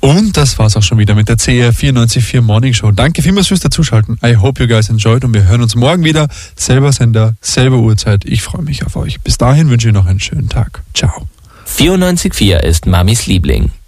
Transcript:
Und das war's auch schon wieder mit der CR 94.4 Morning Show. Danke vielmals fürs Dazuschalten. I hope you guys enjoyed und wir hören uns morgen wieder. Selber Sender, selbe Uhrzeit. Ich freue mich auf euch. Bis dahin wünsche ich noch einen schönen Tag. Ciao. 94.4 ist Mamis Liebling.